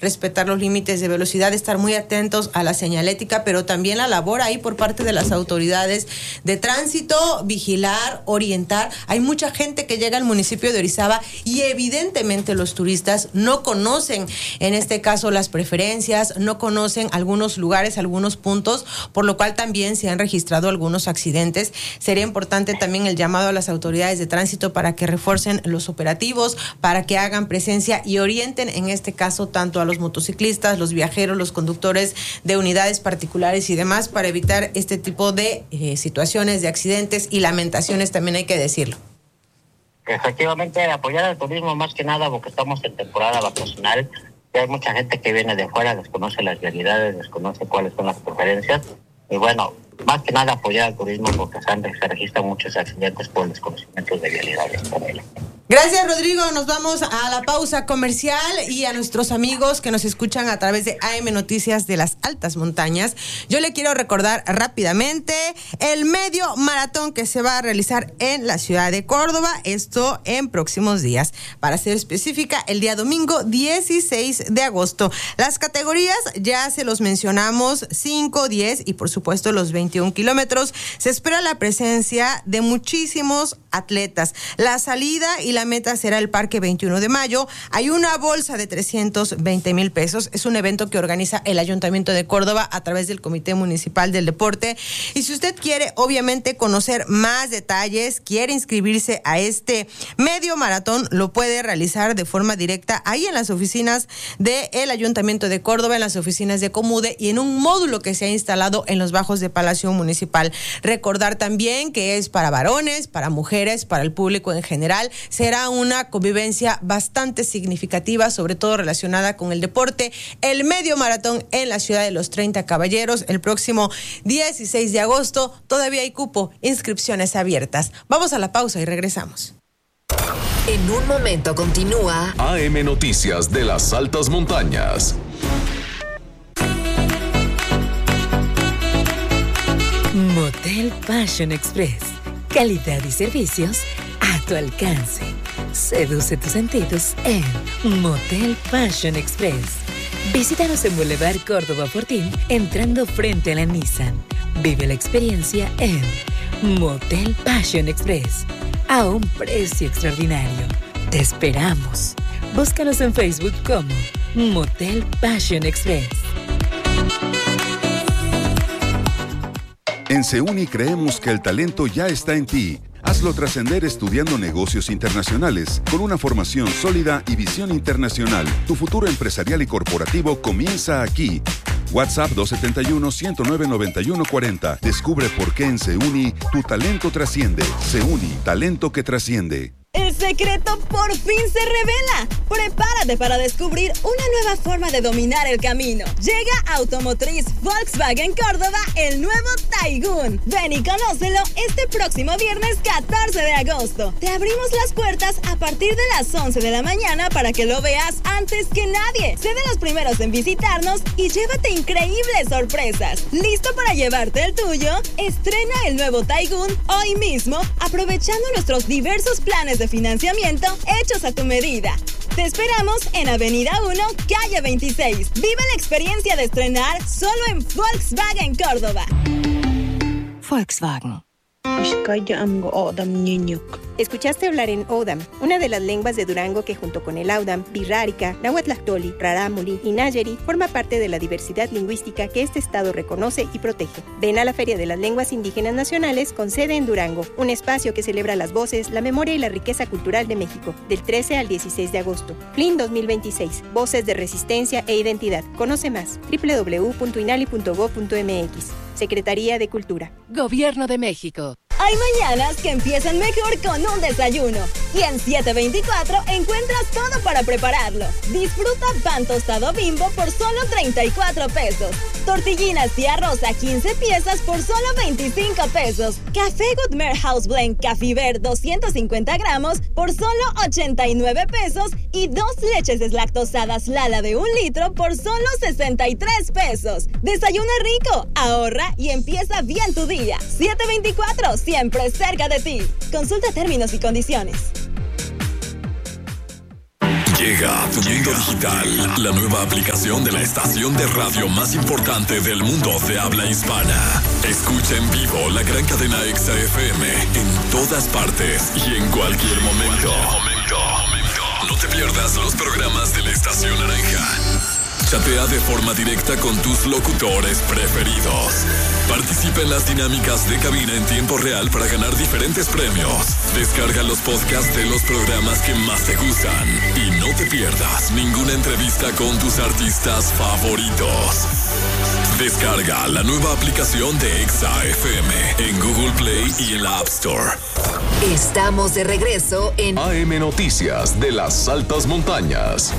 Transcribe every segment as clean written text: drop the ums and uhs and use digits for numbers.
respetar los límites de velocidad, estar muy atentos a la señalética, pero también la labor ahí por parte de las autoridades de tránsito, vigilar, orientar. Hay mucha gente que llega al municipio de Orizaba y evidentemente los turistas no conocen, en este caso, las preferencias, no conocen algunos lugares, algunos puntos, por lo cual también se han registrado algunos accidentes. Sería importante también el llamado a las autoridades de tránsito para que refuercen los operativos, para que hagan presencia y orienten, en este caso, tanto a los motociclistas, los viajeros, los conductores de unidades particulares y demás, para evitar este tipo de situaciones de accidentes y lamentaciones, también hay que decirlo. Efectivamente, apoyar al turismo más que nada porque estamos en temporada vacacional. Hay mucha gente que viene de fuera, desconoce las realidades, desconoce cuáles son las preferencias. Y bueno, más que nada apoyar al turismo porque se registran muchos accidentes por desconocimientos de vialidades. Gracias, Rodrigo. Nos vamos a la pausa comercial y a nuestros amigos que nos escuchan a través de AM Noticias de las Altas Montañas. Yo le quiero recordar rápidamente el medio maratón que se va a realizar en la ciudad de Córdoba, esto en próximos días. Para ser específica, el día domingo 16 de agosto. Las categorías ya se los mencionamos, 5, 10 y por supuesto los 21 kilómetros. Se espera la presencia de muchísimos atletas. La salida y la meta será el Parque 21 de Mayo. Hay una bolsa de 320,000 pesos. Es un evento que organiza el Ayuntamiento de Córdoba a través del Comité Municipal del Deporte. Y si usted quiere, obviamente, conocer más detalles, quiere inscribirse a este medio maratón, lo puede realizar de forma directa ahí en las oficinas del Ayuntamiento de Córdoba, en las oficinas de Comude y en un módulo que se ha instalado en los bajos de Palacio Municipal. Recordar también que es para varones, para mujeres, para el público en general. Será una convivencia bastante significativa, sobre todo relacionada con el deporte. El medio maratón en la ciudad de los 30 Caballeros, el próximo 16 de agosto. Todavía hay cupo, inscripciones abiertas. Vamos a la pausa y regresamos. En un momento continúa AM Noticias de las Altas Montañas. Motel Passion Express. Calidad y servicios a tu alcance. Seduce tus sentidos en Motel Passion Express. Visítanos en Boulevard Córdoba Fortín, entrando frente a la Nissan. Vive la experiencia en Motel Passion Express, a un precio extraordinario. Te esperamos. Búscanos en Facebook como Motel Passion Express. En CEUNI creemos que el talento ya está en ti. Hazlo trascender estudiando negocios internacionales, con una formación sólida y visión internacional. Tu futuro empresarial y corporativo comienza aquí. WhatsApp 271-109-9140. Descubre por qué en CEUNI tu talento trasciende. CEUNI, talento que trasciende. El secreto por fin se revela. Prepárate para descubrir una nueva forma de dominar el camino. Llega a Automotriz Volkswagen Córdoba el nuevo Taigun. Ven y conócelo este próximo viernes 14 de agosto. Te abrimos las puertas a partir de las 11 de la mañana para que lo veas antes que nadie. Sé de los primeros en visitarnos y llévate increíbles sorpresas. ¿Listo para llevarte el tuyo? Estrena el nuevo Taigun hoy mismo, aprovechando nuestros diversos planes de financiamiento hechos a tu medida. Te esperamos en Avenida 1, calle 26. Vive la experiencia de estrenar solo en Volkswagen Córdoba. Volkswagen. Escuchaste hablar en Odam, una de las lenguas de Durango que junto con el Audam, Birrárica, Nahuatlactoli, Rarámuri y Nayeri forma parte de la diversidad lingüística que este estado reconoce y protege. Ven a la Feria de las Lenguas Indígenas Nacionales con sede en Durango, un espacio que celebra las voces, la memoria y la riqueza cultural de México, del 13 al 16 de agosto. FLIN 2026, Voces de Resistencia e Identidad. Conoce más, www.inali.gov.mx. Secretaría de Cultura. Gobierno de México. Hay mañanas que empiezan mejor con un desayuno. Y en 724 encuentras todo para prepararlo. Disfruta pan tostado Bimbo por solo 34 pesos. Tortillinas tía Rosa 15 piezas por solo 25 pesos. Café Goodmer House Blend Cafiber 250 gramos por solo 89 pesos. Y 2 leches deslactosadas Lala de 1 litro por solo 63 pesos. Desayuna rico, ahorra y empieza bien tu día. 724, siempre cerca de ti. Consulta términos y condiciones. Llega Tu Mundo Digital, la nueva aplicación de la estación de radio más importante del mundo de habla hispana. Escucha en vivo la gran cadena Exa FM en todas partes y en cualquier momento. No te pierdas los programas de la Estación Naranja. Chatea de forma directa con tus locutores preferidos. Participa en las dinámicas de cabina en tiempo real para ganar diferentes premios. Descarga los podcasts de los programas que más te gustan. Y no te pierdas ninguna entrevista con tus artistas favoritos. Descarga la nueva aplicación de Exa FM en Google Play y en la App Store. Estamos de regreso en AM Noticias de las Altas Montañas.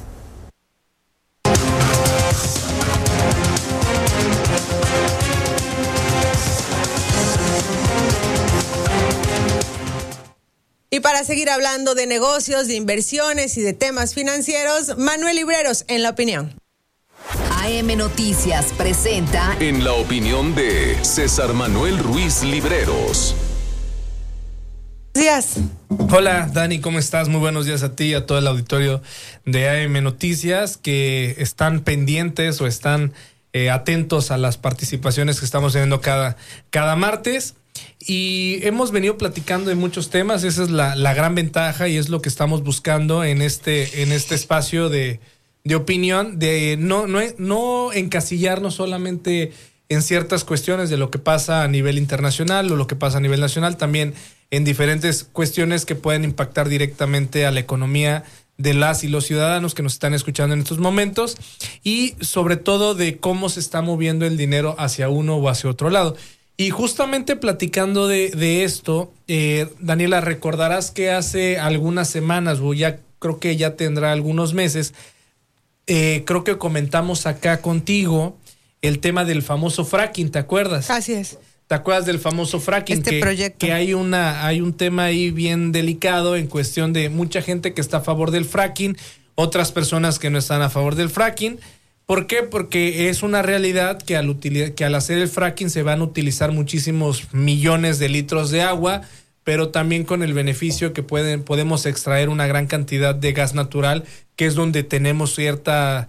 Y para seguir hablando de negocios, de inversiones y de temas financieros, Manuel Libreros, en La Opinión. AM Noticias presenta En la opinión de César Manuel Ruiz Libreros. Buenos días. Hola Dani, ¿cómo estás? Muy buenos días a ti y a todo el auditorio de AM Noticias que están pendientes o están atentos a las participaciones que estamos teniendo cada martes. Y hemos venido platicando de muchos temas. Esa es la gran ventaja y es lo que estamos buscando en este espacio de opinión, de no encasillarnos solamente en ciertas cuestiones de lo que pasa a nivel internacional o lo que pasa a nivel nacional, también en diferentes cuestiones que pueden impactar directamente a la economía de las y los ciudadanos que nos están escuchando en estos momentos, y sobre todo de cómo se está moviendo el dinero hacia uno o hacia otro lado. Y justamente platicando de esto, Daniela, recordarás que hace algunas semanas, o ya creo que ya tendrá algunos meses, creo que comentamos acá contigo el tema del famoso fracking, ¿te acuerdas? Así es. ¿Te acuerdas del famoso fracking? Proyecto. Que hay un tema ahí bien delicado en cuestión de mucha gente que está a favor del fracking, otras personas que no están a favor del fracking. ¿Por qué? Porque es una realidad que al hacer el fracking se van a utilizar muchísimos millones de litros de agua, pero también con el beneficio que podemos extraer una gran cantidad de gas natural, que es donde tenemos cierta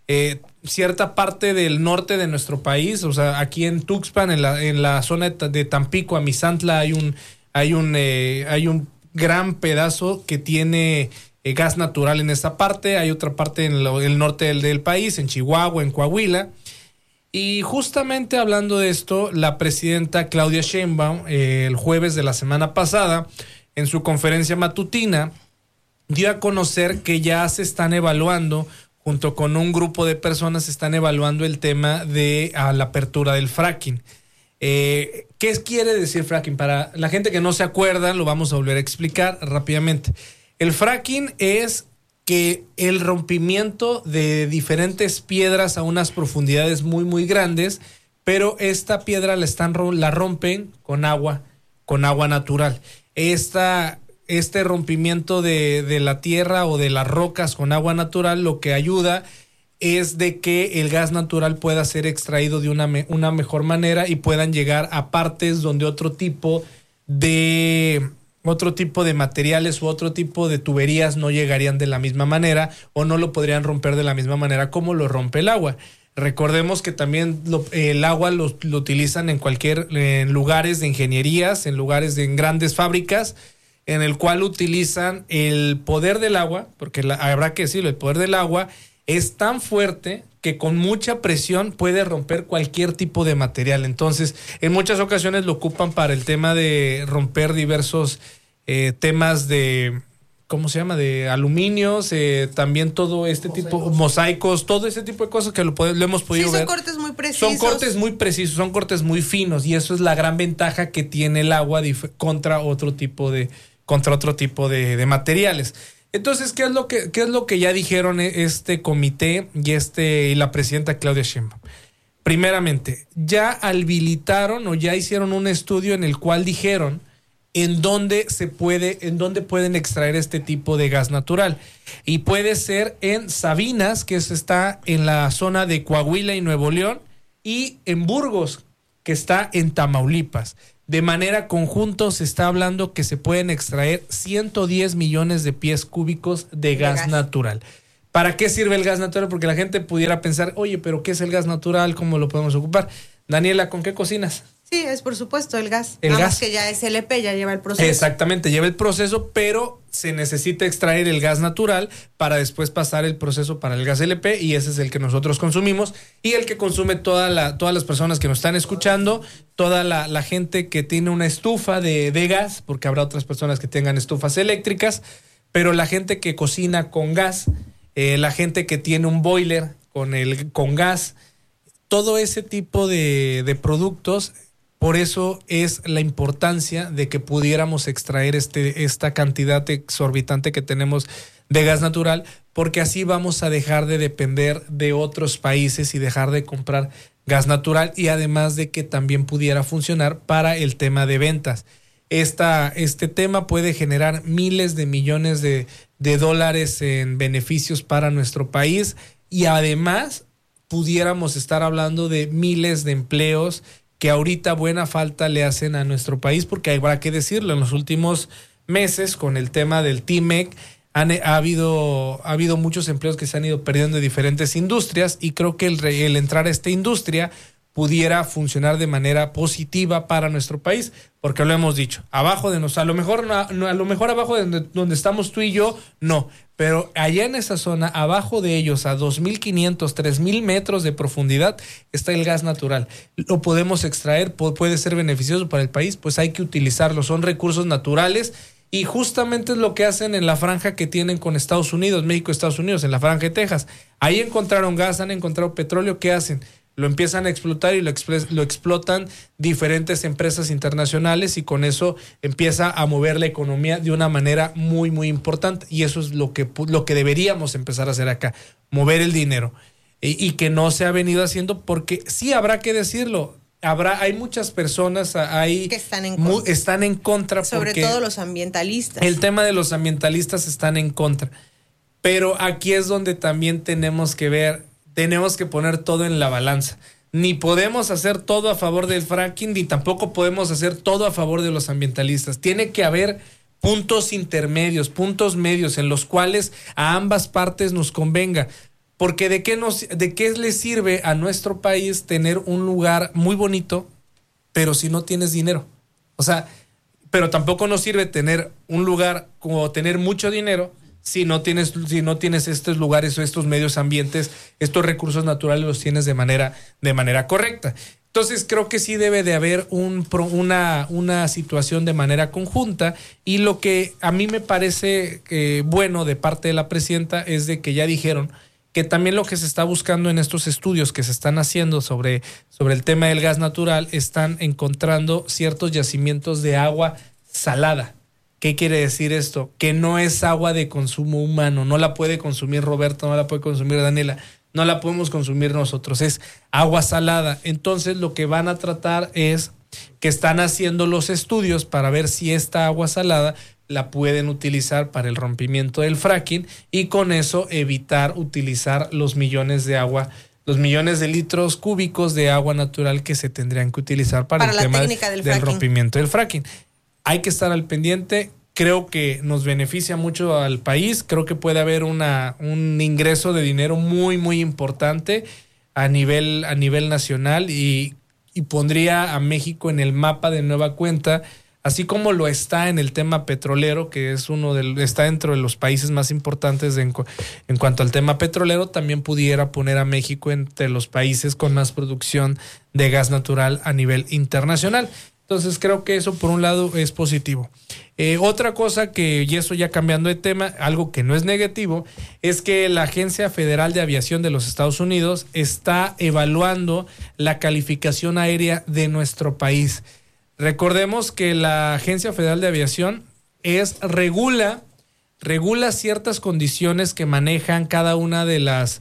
parte del norte de nuestro país. O sea, aquí en Tuxpan, en la zona de Tampico, Amizantla, hay un gran pedazo que tiene gas natural en esa parte. Hay otra parte en el norte del país, en Chihuahua, en Coahuila. Y justamente hablando de esto, la presidenta Claudia Sheinbaum, el jueves de la semana pasada, en su conferencia matutina, dio a conocer que ya se están evaluando, junto con un grupo de personas, se están evaluando el tema de la apertura del fracking. ¿Qué quiere decir fracking? Para la gente que no se acuerda, lo vamos a volver a explicar rápidamente. El fracking es que el rompimiento de diferentes piedras a unas profundidades muy, muy grandes, pero esta piedra la rompen con agua natural. Este rompimiento de la tierra o de las rocas con agua natural lo que ayuda es de que el gas natural pueda ser extraído de una mejor manera y puedan llegar a partes donde otro tipo de materiales u otro tipo de tuberías no llegarían de la misma manera o no lo podrían romper de la misma manera como lo rompe el agua. Recordemos que también el agua lo utilizan en lugares de ingenierías, en grandes fábricas, en el cual utilizan el poder del agua, porque habrá que decirlo, el poder del agua es tan fuerte que con mucha presión puede romper cualquier tipo de material. Entonces, en muchas ocasiones lo ocupan para el tema de romper diversos temas de, ¿cómo se llama? De aluminios, también todo este tipo, mosaicos, todo ese tipo de cosas que lo hemos podido ver. Son cortes muy precisos. Son cortes muy precisos, son cortes muy finos, y eso es la gran ventaja que tiene el agua contra otro tipo de materiales. Entonces, ¿qué es lo que ya dijeron este comité y la presidenta Claudia Sheinbaum? Primeramente, ya habilitaron o ya hicieron un estudio en el cual dijeron en dónde pueden extraer este tipo de gas natural. Y puede ser en Sabinas, que está en la zona de Coahuila y Nuevo León, y en Burgos, que está en Tamaulipas. de manera conjunta se está hablando que se pueden extraer 110 millones de pies cúbicos de gas natural. ¿Para qué sirve el gas natural? Porque la gente pudiera pensar, oye, pero ¿qué es el gas natural? ¿Cómo lo podemos ocupar? Daniela, ¿con qué cocinas? Sí, es por supuesto el gas. El gas que ya es LP, ya lleva el proceso. Exactamente, lleva el proceso, pero se necesita extraer el gas natural para después pasar el proceso para el gas LP, y ese es el que nosotros consumimos y el que consume todas las personas que nos están escuchando, toda la gente que tiene una estufa de gas, porque habrá otras personas que tengan estufas eléctricas, pero la gente que cocina con gas, la gente que tiene un boiler con gas, todo ese tipo de productos. Por eso es la importancia de que pudiéramos extraer esta cantidad exorbitante que tenemos de gas natural, porque así vamos a dejar de depender de otros países y dejar de comprar gas natural, y además de que también pudiera funcionar para el tema de ventas. Este tema puede generar miles de millones de dólares en beneficios para nuestro país, y además pudiéramos estar hablando de miles de empleos que ahorita buena falta le hacen a nuestro país, porque habrá que decirlo, en los últimos meses con el tema del TIMEC ha habido muchos empleos que se han ido perdiendo de diferentes industrias, y creo que el entrar a esta industria pudiera funcionar de manera positiva para nuestro país, porque lo hemos dicho, abajo de nosotros, a lo mejor abajo de donde estamos tú y yo, no, pero allá en esa zona, abajo de ellos, a 2.500, 3.000 metros de profundidad, está el gas natural. Lo podemos extraer, puede ser beneficioso para el país, pues hay que utilizarlo, son recursos naturales, y justamente es lo que hacen en la franja que tienen con Estados Unidos, México, Estados Unidos, en la franja de Texas. Ahí encontraron gas, han encontrado petróleo, ¿qué hacen? Lo empiezan a explotar y lo explotan diferentes empresas internacionales, y con eso empieza a mover la economía de una manera muy, muy importante. Y eso es lo que deberíamos empezar a hacer acá, mover el dinero. Y que no se ha venido haciendo, porque sí habrá que decirlo. Hay muchas personas que están en contra. Sobre todo los ambientalistas. El tema de los ambientalistas están en contra. Pero aquí es donde también tenemos que poner todo en la balanza. Ni podemos hacer todo a favor del fracking, ni tampoco podemos hacer todo a favor de los ambientalistas. Tiene que haber puntos intermedios, puntos medios en los cuales a ambas partes nos convenga. Porque ¿de qué le sirve a nuestro país tener un lugar muy bonito, pero si no tienes dinero? O sea, pero tampoco nos sirve tener un lugar como tener mucho dinero si no tienes estos lugares o estos medios ambientes, estos recursos naturales los tienes de manera correcta. Entonces creo que sí debe de haber una situación de manera conjunta, y lo que a mí me parece bueno de parte de la presidenta es de que ya dijeron que también lo que se está buscando en estos estudios que se están haciendo sobre el tema del gas natural, están encontrando ciertos yacimientos de agua salada. ¿Qué quiere decir esto? Que no es agua de consumo humano, no la puede consumir Roberto, no la puede consumir Daniela, no la podemos consumir nosotros, es agua salada. Entonces lo que van a tratar es que están haciendo los estudios para ver si esta agua salada la pueden utilizar para el rompimiento del fracking, y con eso evitar utilizar los millones de litros cúbicos de agua natural que se tendrían que utilizar para el tema del rompimiento del fracking. Hay que estar al pendiente. Creo que nos beneficia mucho al país. Creo que puede haber un ingreso de dinero muy, muy importante a nivel nacional, y pondría a México en el mapa de nueva cuenta, así como lo está en el tema petrolero, que es está dentro de los países más importantes en cuanto al tema petrolero. También pudiera poner a México entre los países con más producción de gas natural a nivel internacional. Entonces creo que eso por un lado es positivo. Otra cosa y eso ya cambiando de tema, algo que no es negativo, es que la Agencia Federal de Aviación de los Estados Unidos está evaluando la calificación aérea de nuestro país. Recordemos que la Agencia Federal de Aviación regula ciertas condiciones que manejan cada una de las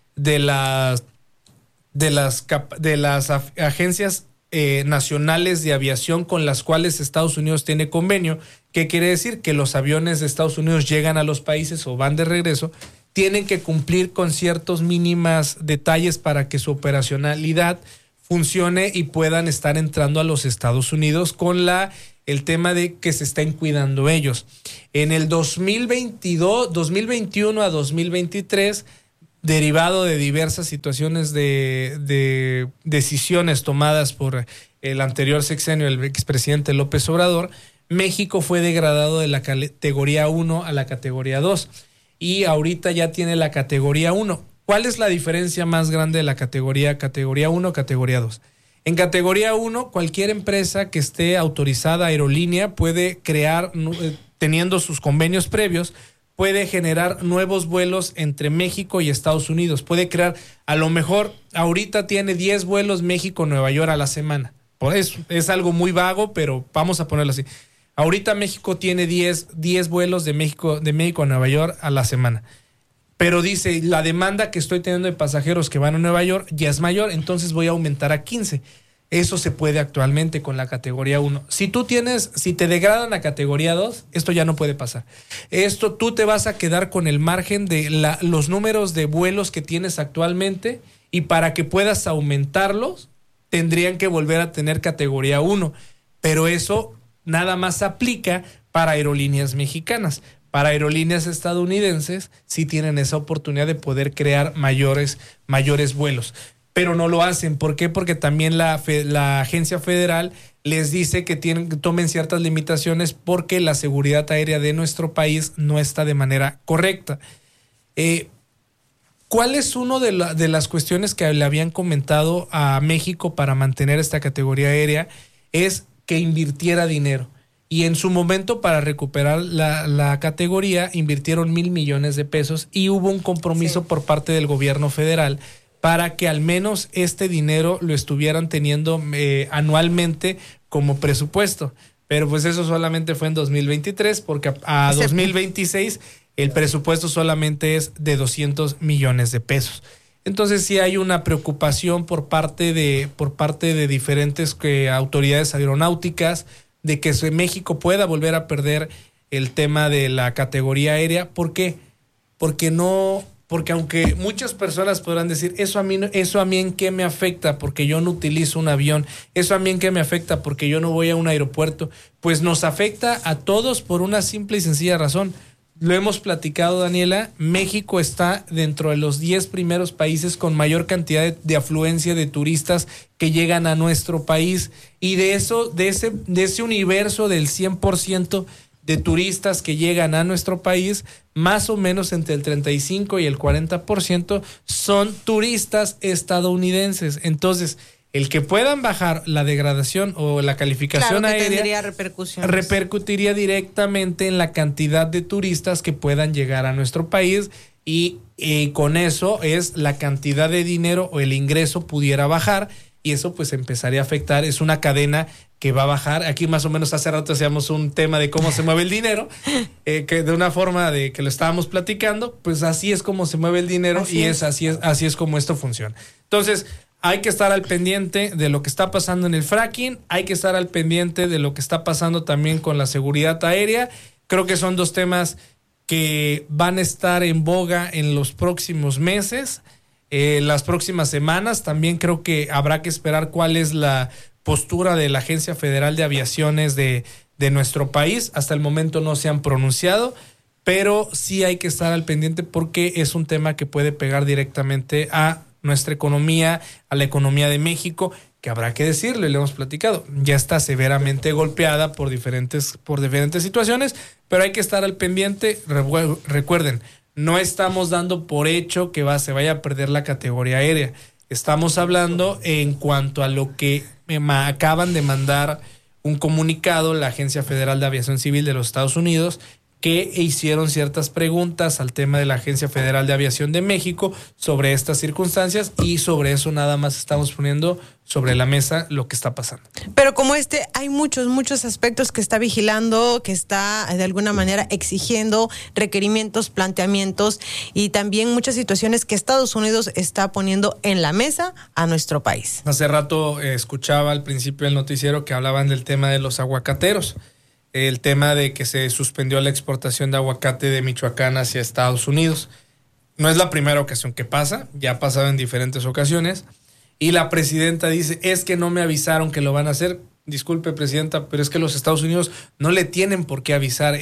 agencias nacionales de aviación con las cuales Estados Unidos tiene convenio. ¿Qué quiere decir? Que los aviones de Estados Unidos llegan a los países o van de regreso, tienen que cumplir con ciertos mínimos detalles para que su operacionalidad funcione y puedan estar entrando a los Estados Unidos con el tema de que se estén cuidando ellos. En el 2021 a 2023, derivado de diversas situaciones de decisiones tomadas por el anterior sexenio, el expresidente López Obrador, México fue degradado de la categoría 1 a la categoría 2 y ahorita ya tiene la categoría 1. ¿Cuál es la diferencia más grande de la categoría 1, categoría 2? En categoría 1, cualquier empresa que esté autorizada, aerolínea, puede crear, teniendo sus convenios previos, puede generar nuevos vuelos entre México y Estados Unidos. Puede crear, a lo mejor, ahorita tiene 10 vuelos México-Nueva York a la semana. Por eso es algo muy vago, pero vamos a ponerlo así. Ahorita México tiene 10 vuelos de México a Nueva York a la semana. Pero dice, la demanda que estoy teniendo de pasajeros que van a Nueva York ya es mayor, entonces voy a aumentar a 15. Eso se puede actualmente con la categoría 1. Si te degradan a categoría 2, esto ya no puede pasar. Esto tú te vas a quedar con el margen de los números de vuelos que tienes actualmente y para que puedas aumentarlos, tendrían que volver a tener categoría 1. Pero eso nada más aplica para aerolíneas mexicanas. Para aerolíneas estadounidenses sí tienen esa oportunidad de poder crear mayores vuelos. Pero no lo hacen. ¿Por qué? Porque también la agencia federal les dice que tomen ciertas limitaciones porque la seguridad aérea de nuestro país no está de manera correcta. ¿Cuál es una de las cuestiones que le habían comentado a México para mantener esta categoría aérea? Es que invirtiera dinero. Y en su momento, para recuperar la categoría, invirtieron 1,000 millones de pesos y hubo un compromiso por parte del gobierno federal para que al menos este dinero lo estuvieran teniendo anualmente como presupuesto. Pero pues eso solamente fue en 2023, porque a 2026 el presupuesto solamente es de 200 millones de pesos. Entonces sí hay una preocupación por parte de diferentes autoridades aeronáuticas de que México pueda volver a perder el tema de la categoría aérea. ¿Por qué? Porque aunque muchas personas podrán decir, eso a mí en qué me afecta porque yo no utilizo un avión, eso a mí en qué me afecta porque yo no voy a un aeropuerto, pues nos afecta a todos por una simple y sencilla razón. Lo hemos platicado, Daniela, México está dentro de los 10 primeros países con mayor cantidad de afluencia de turistas que llegan a nuestro país, y de ese universo del 100% de turistas que llegan a nuestro país, más o menos entre el 35 y el 40% son turistas estadounidenses. Entonces, el que puedan bajar la degradación o la calificación aérea repercutiría directamente en la cantidad de turistas que puedan llegar a nuestro país, y con eso es la cantidad de dinero o el ingreso pudiera bajar, y eso pues empezaría a afectar. Es una cadena que va a bajar. Aquí más o menos hace rato hacíamos un tema de cómo se mueve el dinero, que de una forma de que lo estábamos platicando, pues así es como se mueve el dinero, así es como esto funciona. Entonces, hay que estar al pendiente de lo que está pasando en el fracking, hay que estar al pendiente de lo que está pasando también con la seguridad aérea. Creo que son dos temas que van a estar en boga en los próximos meses, las próximas semanas. También creo que habrá que esperar cuál es la postura de la Agencia Federal de Aviaciones de nuestro país. Hasta el momento no se han pronunciado, pero sí hay que estar al pendiente porque es un tema que puede pegar directamente a nuestra economía, a la economía de México, que habrá que decirlo, y lo hemos platicado, ya está severamente golpeada por diferentes situaciones, pero hay que estar al pendiente. Recuerden, no estamos dando por hecho que se vaya a perder la categoría aérea. Estamos hablando en cuanto a lo que acaban de mandar un comunicado la Agencia Federal de Aviación Civil de los Estados Unidos, que hicieron ciertas preguntas al tema de la Agencia Federal de Aviación de México sobre estas circunstancias, y sobre eso nada más estamos poniendo sobre la mesa lo que está pasando. Pero como hay muchos aspectos que está vigilando, que está de alguna manera exigiendo requerimientos, planteamientos, y también muchas situaciones que Estados Unidos está poniendo en la mesa a nuestro país. Hace rato escuchaba al principio del noticiero que hablaban del tema de los aguacateros. El tema de que se suspendió la exportación de aguacate de Michoacán hacia Estados Unidos. No es la primera ocasión que pasa, ya ha pasado en diferentes ocasiones, y la presidenta dice, es que no me avisaron que lo van a hacer. Disculpe, presidenta, pero es que los Estados Unidos no le tienen por qué avisar.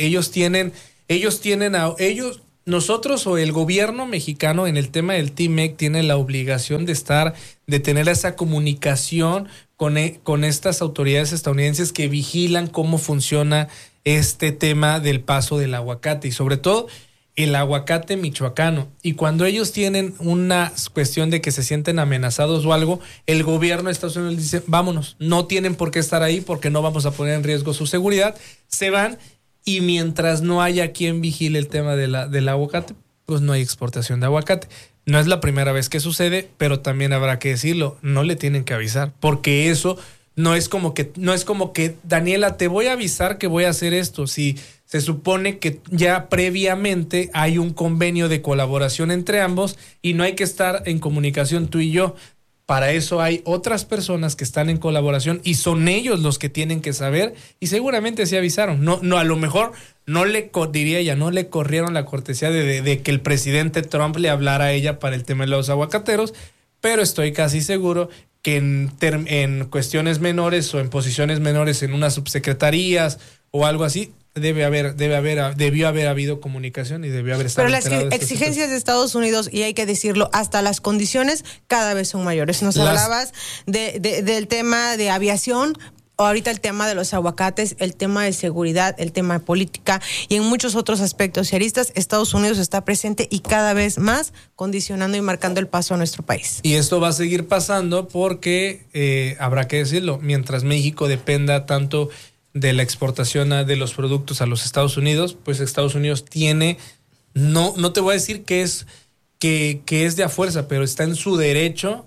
Nosotros o el gobierno mexicano en el tema del TMEC tiene la obligación de tener esa comunicación con estas autoridades estadounidenses que vigilan cómo funciona este tema del paso del aguacate y sobre todo el aguacate michoacano. Y cuando ellos tienen una cuestión de que se sienten amenazados o algo, el gobierno de Estados Unidos dice, vámonos, no tienen por qué estar ahí porque no vamos a poner en riesgo su seguridad. Se van. Y mientras no haya quien vigile el tema del aguacate, pues no hay exportación de aguacate. No es la primera vez que sucede, pero también habrá que decirlo, no le tienen que avisar, porque eso no es como que, Daniela, te voy a avisar que voy a hacer esto. Si se supone que ya previamente hay un convenio de colaboración entre ambos y no hay que estar en comunicación tú y yo. Para eso hay otras personas que están en colaboración y son ellos los que tienen que saber y seguramente sí avisaron. No, a lo mejor no le corrieron la cortesía de que el presidente Trump le hablara a ella para el tema de los aguacateros, pero estoy casi seguro que en cuestiones menores o en posiciones menores en unas subsecretarías o algo así, debió haber habido comunicación y debió haber estado. Pero las exigencias de Estados Unidos, y hay que decirlo, hasta las condiciones cada vez son mayores. Hablabas del tema de aviación, ahorita el tema de los aguacates, el tema de seguridad, el tema de política y en muchos otros aspectos y aristas, Estados Unidos está presente y cada vez más condicionando y marcando el paso a nuestro país. Y esto va a seguir pasando porque, habrá que decirlo, mientras México dependa tanto de la exportación de los productos a los Estados Unidos, pues Estados Unidos tiene, no te voy a decir que es de a fuerza, pero está en su derecho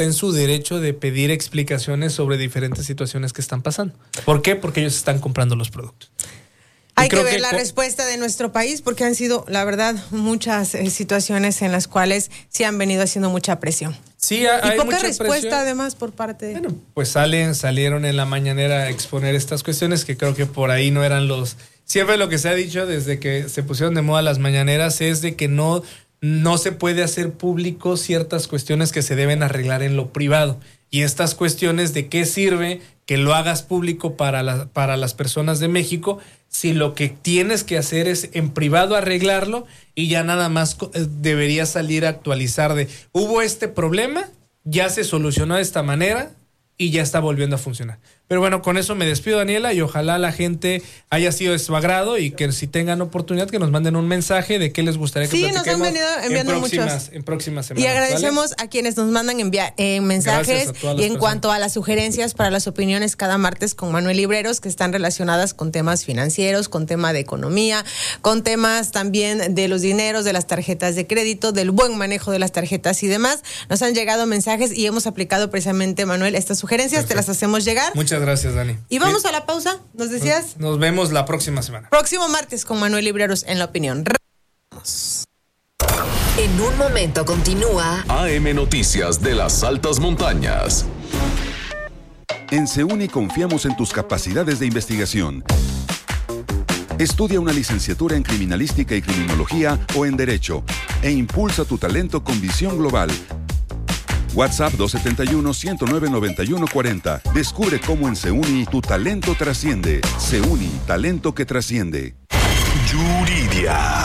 de pedir explicaciones sobre diferentes situaciones que están pasando. ¿Por qué? Porque ellos están comprando los productos. Hay que ver la respuesta de nuestro país porque han sido, la verdad, muchas situaciones en las cuales sí han venido haciendo mucha presión. Sí, hay y poca mucha respuesta presión. Además por parte de... Bueno, pues salieron en la mañanera a exponer estas cuestiones que creo que por ahí no eran los... Siempre lo que se ha dicho desde que se pusieron de moda las mañaneras es de que no se puede hacer público ciertas cuestiones que se deben arreglar en lo privado. Y estas cuestiones de qué sirve que lo hagas público para las personas de México si lo que tienes que hacer es en privado arreglarlo y ya nada más debería salir a actualizar de hubo este problema, ya se solucionó de esta manera y ya está volviendo a funcionar. Pero bueno, con eso me despido, Daniela, y ojalá la gente haya sido de su agrado y que si tengan oportunidad que nos manden un mensaje de qué les gustaría que platiquemos. Sí, nos han venido enviando en próximas semanas. Y agradecemos a quienes nos mandan mensajes y en cuanto a las sugerencias para las opiniones cada martes con Manuel Libreros que están relacionadas con temas financieros, con tema de economía, con temas también de los dineros, de las tarjetas de crédito, del buen manejo de las tarjetas y demás. Nos han llegado mensajes y hemos aplicado precisamente, Manuel, estas sugerencias. Perfecto. Te las hacemos llegar. Muchas gracias, Dani. Y vamos a la pausa, ¿nos decías? Nos vemos la próxima semana. Próximo martes con Manuel Libreros en La Opinión. En un momento continúa AM Noticias de las Altas Montañas. En SEUNI confiamos en tus capacidades de investigación. Estudia una licenciatura en Criminalística y Criminología o en Derecho e impulsa tu talento con visión global. WhatsApp 271-109-9140. Descubre cómo en SEUNI tu talento trasciende. SEUNI, talento que trasciende. Yuridia.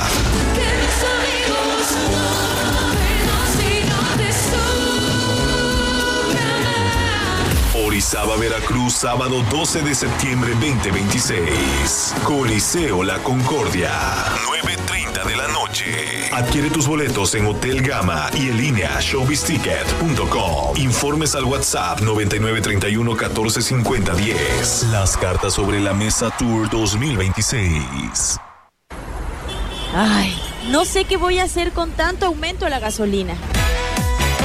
Orizaba, Veracruz, sábado 12 de septiembre 2026. Coliseo La Concordia, 9:30 de la noche. Adquiere tus boletos en Hotel Gama y en línea showbizticket.com. Informes al WhatsApp 9931 1450 10. Las cartas sobre la mesa Tour 2026. Ay, no sé qué voy a hacer con tanto aumento de la gasolina.